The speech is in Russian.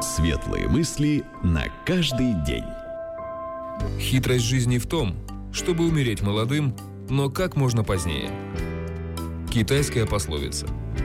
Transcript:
Светлые мысли на каждый день. Хитрость жизни в том, чтобы умереть молодым, но как можно позднее. Китайская пословица.